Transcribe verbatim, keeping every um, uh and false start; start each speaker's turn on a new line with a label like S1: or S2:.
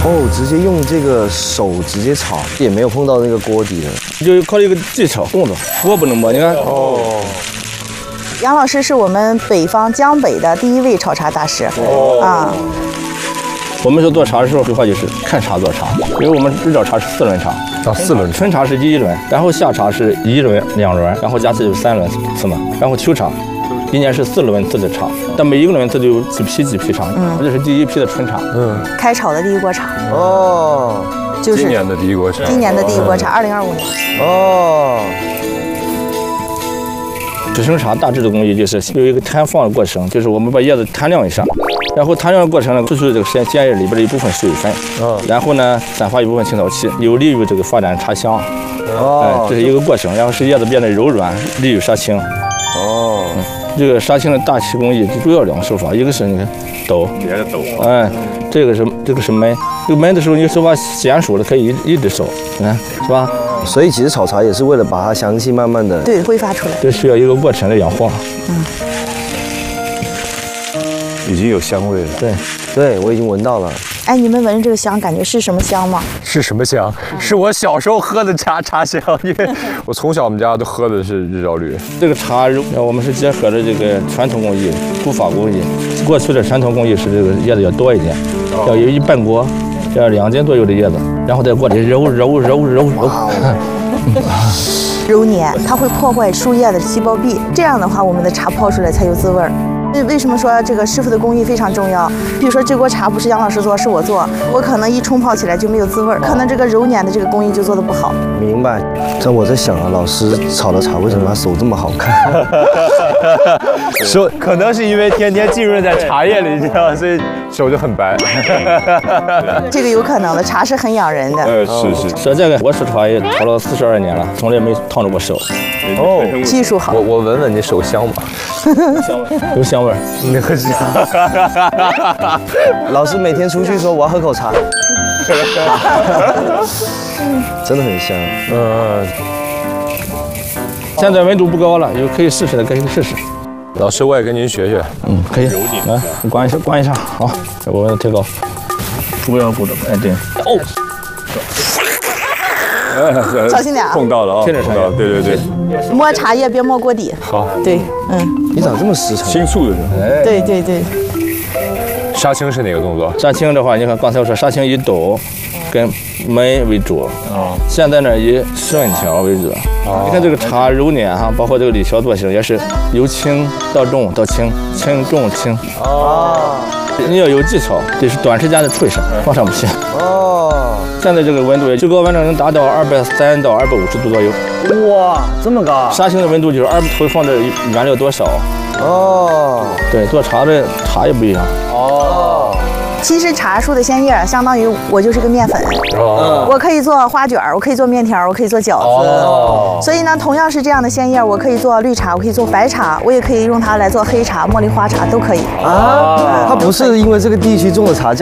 S1: 哦，直接用这个手直接炒，也没有碰到那个锅底的，
S2: 就靠一个技巧动作，锅不能摸，你看。哦。
S3: 杨老师是我们北方江北的第一位炒茶大师。哦。啊。
S2: 我们说做茶的时候，规划就是看茶做茶，因为我们日照茶是四轮茶。啊，四轮。春茶是第一轮，然后夏茶是一轮、两轮，然后加次就是三轮次嘛，然后秋茶。一年是四轮次的茶，但每一个轮次就有几批几批茶，嗯，这是第一批的春茶，
S3: 嗯，开炒的第一锅茶，
S1: 哦，
S3: 就是
S4: 今年的第一锅茶，
S3: 今年的第一锅茶，二零二五年，
S1: 哦。
S2: 制成茶大致的工艺就是有一个摊放的过程，就是我们把叶子摊晾一下，然后摊晾的过程呢，吐出这个鲜鲜叶里边的一部分水分，嗯，然后呢散发一部分青草气，有利于这个发展茶香，哦，哎，这是一个过程，然后使叶子变得柔软，利于杀青，哦。嗯，这个杀青的大气工艺主要两个手法，一个是你看抖，
S4: 别的抖，
S2: 哎，这个是这个是焖，这个焖的时候你手把娴熟了可以一一直手，你看是吧？
S1: 所以其实炒茶也是为了把它香气慢慢的
S3: 对挥发出来，
S2: 这需要一个过程的氧化。嗯，
S4: 已经有香味了。
S2: 对，
S1: 对我已经闻到了。
S3: 哎，你们闻这个香，感觉是什么香吗？
S4: 是什么香？是我小时候喝的茶茶香，因为我从小我们家都喝的是日照绿。
S2: 这个茶，我们是结合了这个传统工艺、古法工艺。过去的传统工艺是这个叶子要多一点，要有一半锅，要两斤左右的叶子，然后在锅里揉揉揉揉揉。
S3: 揉捻，它会破坏树叶的细胞壁，这样的话，我们的茶泡出来才有滋味儿。为为什么说这个师傅的工艺非常重要？比如说这锅茶不是杨老师做，是我做，我可能一冲泡起来就没有滋味儿，可能这个揉捻的这个工艺就做得不好。
S1: 明白。但我在想啊，老师炒的茶为什么他手这么好看？
S4: 手可能是因为天天浸润在茶叶里，你知道，所以手就很白。
S3: 这个有可能的，茶是很养人的。
S4: 呃，是是。
S2: 说这个，我炒茶也炒了四十二年了，从来没烫着过手。
S3: 哦，技术好。
S4: 我我闻闻你手香吗？
S2: 香味，有香味。
S4: 那个香。
S1: 老师每天出去说我要喝口茶，真的很香。
S4: 嗯。
S2: 现在温度不高了，有可以试试的，可以试试。
S4: 老师，我也跟您学学。
S2: 嗯，可以。来，你关一下，关一下。好，这我提高。不要鼓着，哎，对。哦。
S3: 小心点啊！
S4: 碰到了啊！
S2: 碰到了，
S4: 对对对。
S3: 摸茶叶别摸锅底。
S4: 好。
S3: 对，嗯。
S1: 你咋这么实诚？
S4: 清醋的是。
S3: 哎。对对对。
S4: 杀青是哪个动作？
S2: 杀青的话，你看刚才我说杀青以抖跟焖为主，啊，现在呢以顺调为主。啊，你看这个茶揉捻哈，包括这个理条做型也是由轻到重到轻，轻重轻。哦。你要有技巧，得是短时间的处理上，往上不行。哦。现在这个温度，最高温度能达到二百三到二百五十度左右。
S1: 哇，这么高！
S2: 杀青的温度就是二头放的原料多少。哦。对，做茶的茶也不一样。哦。
S3: 其实茶树的鲜叶相当于我就是个面粉，哦，我可以做花卷，我可以做面条，我可以做饺子。哦。所以呢，同样是这样的鲜叶，我可以做绿茶，我可以做白茶，我也可以用它来做黑茶、茉莉花茶，都可以。
S1: 啊，它不是因为这个地区种的茶